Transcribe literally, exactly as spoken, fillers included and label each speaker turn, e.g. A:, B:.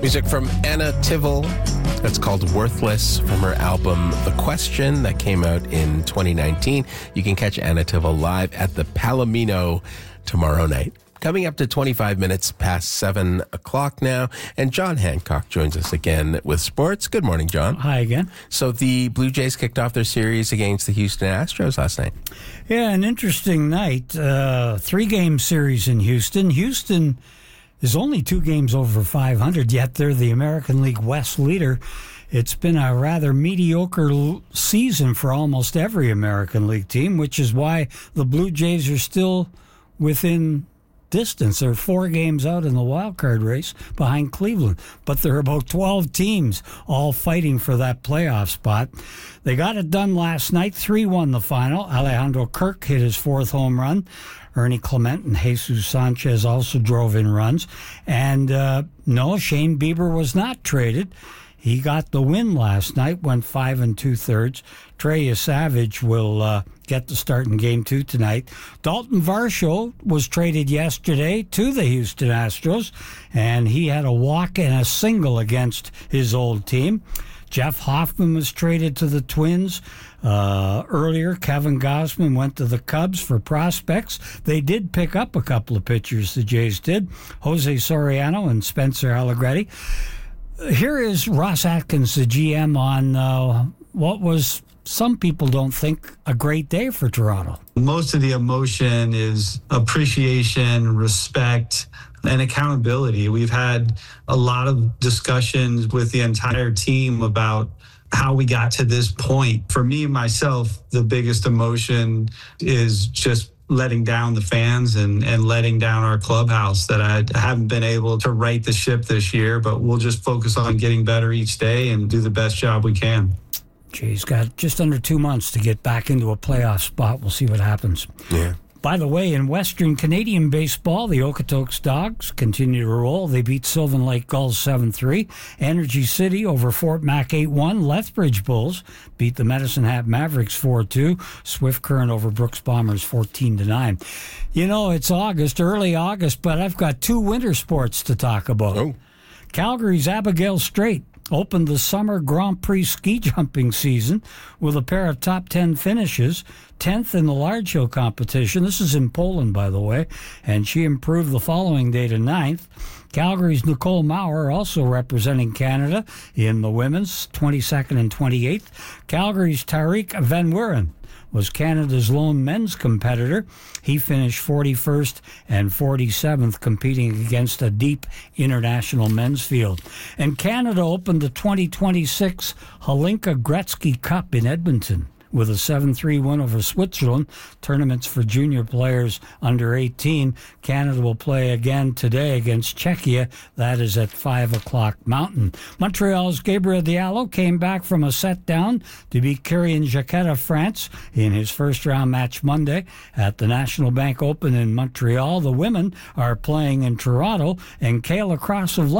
A: Music from Anna Tivel. That's called Worthless from her album The Question that came out in twenty nineteen. You can catch Anna Tivel live at the Palomino tomorrow night. Coming up to twenty-five minutes past seven o'clock now, and John Hancock joins us again with sports. Good morning, John.
B: Hi again.
A: So the Blue Jays kicked off their series against the Houston Astros last night.
B: Yeah, an interesting night. Uh, three-game series in Houston. Houston is only two games over five hundred, yet they're the American League West leader. It's been a rather mediocre l- season for almost every American League team, which is why the Blue Jays are still within distance. They're four games out in the wild card race behind Cleveland, but there are about twelve teams all fighting for that playoff spot. They got it done last night. three one the final. Alejandro Kirk hit his fourth home run. Ernie Clement and Jesus Sanchez also drove in runs. And uh, no, Shane Bieber was not traded. He got the win last night, went five and two-thirds. Trey Savage will uh, get the start in game two tonight. Dalton Varsho was traded yesterday to the Houston Astros, and he had a walk and a single against his old team. Jeff Hoffman was traded to the Twins. Uh, earlier, Kevin Gausman went to the Cubs for prospects. They did pick up a couple of pitchers, the Jays did. Jose Soriano and Spencer Allegretti. Here is Ross Atkins, the G M, on uh, what was, some people don't think, a great day for Toronto.
C: Most of the emotion is appreciation, respect, and accountability. We've had a lot of discussions with the entire team about how we got to this point. For me, myself, the biggest emotion is just letting down the fans and, and letting down our clubhouse, that I haven't been able to right the ship this year, but we'll just focus on getting better each day and do the best job we can.
B: Jay's got just under two months to get back into a playoff spot. We'll see what happens.
A: Yeah.
B: By the way, in Western Canadian baseball, the Okotoks Dogs continue to roll. They beat Sylvan Lake Gulls seven three. Energy City over Fort Mac eight one. Lethbridge Bulls beat the Medicine Hat Mavericks four two. Swift Current over Brooks Bombers fourteen to nine. You know, it's August, early August, but I've got two winter sports to talk about.
A: Oh.
B: Calgary's Abigail Strait opened the summer Grand Prix ski jumping season with a pair of top ten finishes, tenth in the large hill competition. This is in Poland, by the way, and she improved the following day to ninth. Calgary's Nicole Maurer also representing Canada in the women's, twenty-second and twenty-eighth. Calgary's Tariq Van Wieren was Canada's lone men's competitor. He finished forty-first and forty-seventh, competing against a deep international men's field. And Canada opened the twenty twenty-six Hlinka Gretzky Cup in Edmonton with a seven three win over Switzerland. Tournaments for junior players under eighteen. Canada will play again today against Czechia. That is at five o'clock Mountain. Montreal's Gabriel Diallo came back from a set down to beat Kirian Jacquet of France in his first round match Monday at the National Bank Open in Montreal. The women are playing in Toronto, and Kayla Cross of